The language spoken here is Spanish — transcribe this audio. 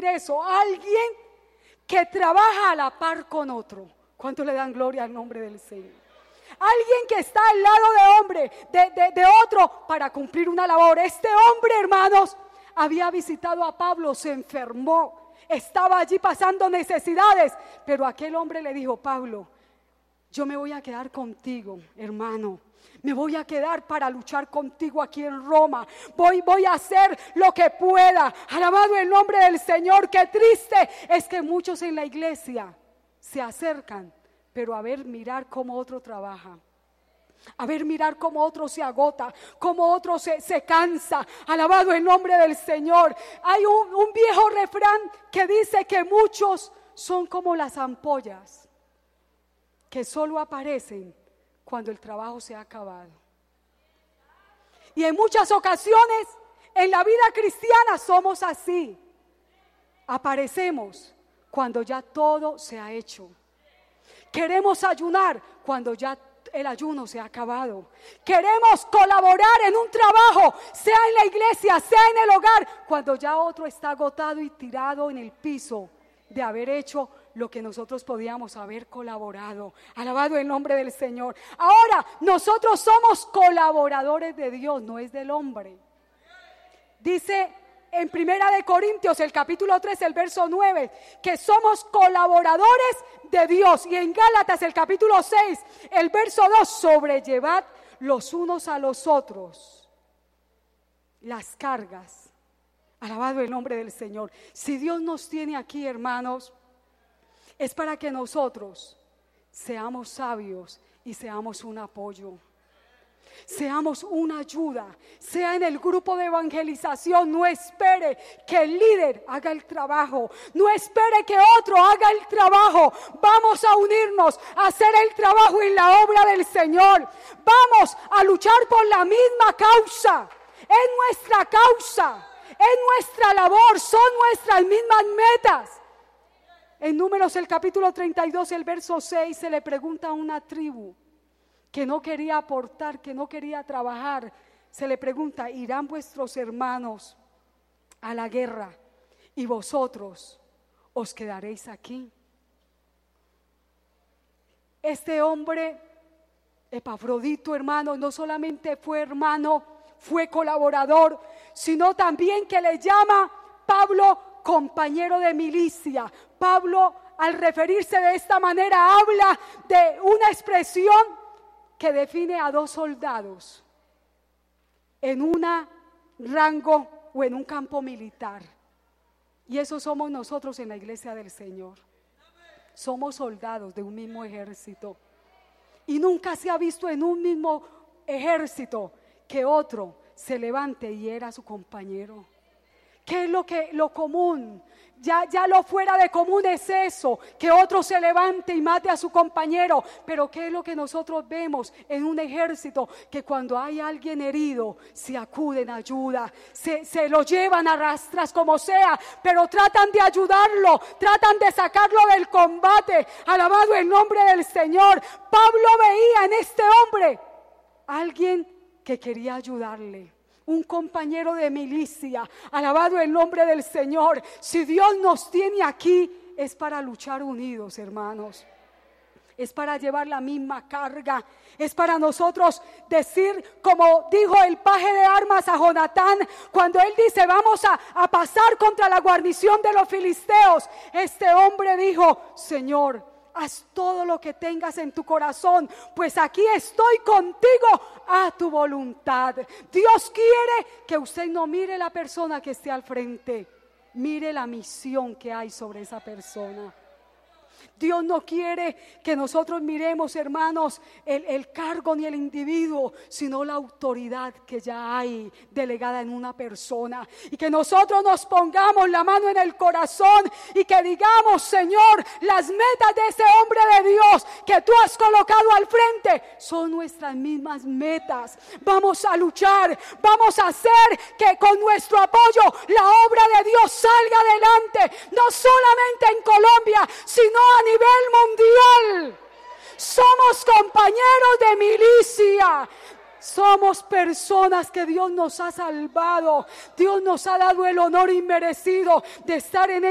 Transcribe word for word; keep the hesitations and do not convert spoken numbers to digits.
decir eso? Alguien que trabaja a la par con otro. ¿Cuánto le dan gloria al nombre del Señor? Alguien que está al lado de hombre, de, de, de otro, para cumplir una labor. Este hombre, hermanos, había visitado a Pablo, se enfermó, estaba allí pasando necesidades, pero aquel hombre le dijo: Pablo, yo me voy a quedar contigo, hermano. Me voy a quedar para luchar contigo aquí en Roma. Voy, voy a hacer lo que pueda. Alabado el nombre del Señor. Qué triste es que muchos en la iglesia se acercan, pero a ver, mirar cómo otro trabaja. A ver, mirar cómo otro se agota, cómo otro se, se cansa. Alabado el nombre del Señor. Hay un, un viejo refrán que dice que muchos son como las ampollas que solo aparecen cuando el trabajo se ha acabado. Y en muchas ocasiones en la vida cristiana somos así. Aparecemos cuando ya todo se ha hecho. Queremos ayunar cuando ya el ayuno se ha acabado. Queremos colaborar en un trabajo, sea en la iglesia, sea en el hogar, cuando ya otro está agotado y tirado en el piso de haber hecho lo que nosotros podíamos haber colaborado. Alabado el nombre del Señor. Ahora, nosotros somos colaboradores de Dios, no es del hombre. Dice en Primera de Corintios, el capítulo tres, el verso nueve, que somos colaboradores de Dios. Y en Gálatas, el capítulo seis, el verso dos, sobrellevad los unos a los otros las cargas. Alabado el nombre del Señor. Si Dios nos tiene aquí, hermanos, es para que nosotros seamos sabios y seamos un apoyo. Seamos una ayuda, sea en el grupo de evangelización. No espere que el líder haga el trabajo, no espere que otro haga el trabajo. Vamos a unirnos a hacer el trabajo en la obra del Señor. Vamos a luchar por la misma causa. Es nuestra causa, es nuestra labor, son nuestras mismas metas. En Números, el capítulo treinta y dos, el verso seis, se le pregunta a una tribu que no quería aportar, que no quería trabajar. Se le pregunta: ¿irán vuestros hermanos a la guerra y vosotros os quedaréis aquí? Este hombre, Epafrodito, hermano, no solamente fue hermano, fue colaborador, sino también que le llama Pablo compañero de milicia. Pablo, al referirse de esta manera, habla de una expresión que define a dos soldados en un rango o en un campo militar. Y eso somos nosotros en la iglesia del Señor. Somos soldados de un mismo ejército. Y nunca se ha visto en un mismo ejército que otro se levante y hiera a su compañero. ¿Qué es lo que lo común? Ya, ya lo fuera de común es eso, que otro se levante y mate a su compañero. Pero ¿qué es lo que nosotros vemos en un ejército? Que cuando hay alguien herido, se acuden a ayuda, se, se lo llevan a rastras como sea, pero tratan de ayudarlo, tratan de sacarlo del combate. Alabado el nombre del Señor. Pablo veía en este hombre alguien que quería ayudarle, un compañero de milicia. Alabado el nombre del Señor. Si Dios nos tiene aquí, es para luchar unidos, hermanos. Es para llevar la misma carga. Es para nosotros decir, como dijo el paje de armas a Jonatán, cuando él dice: vamos a, a pasar contra la guarnición de los filisteos. Este hombre dijo: Señor, haz todo lo que tengas en tu corazón, pues aquí estoy contigo a tu voluntad. Dios quiere que usted no mire la persona que esté al frente, mire la misión que hay sobre esa persona. Dios no quiere que nosotros miremos, hermanos, el, el cargo ni el individuo, sino la autoridad que ya hay delegada en una persona. Y que nosotros nos pongamos la mano en el corazón y que digamos: Señor, las metas de ese hombre de Dios que tú has colocado al frente son nuestras mismas metas. Vamos a luchar, vamos a hacer que con nuestro apoyo la obra de Dios salga adelante, no solamente en Colombia, sino a nivel mundial. Somos compañeros de milicia. Somos personas que Dios nos ha salvado. Dios nos ha dado el honor inmerecido de estar en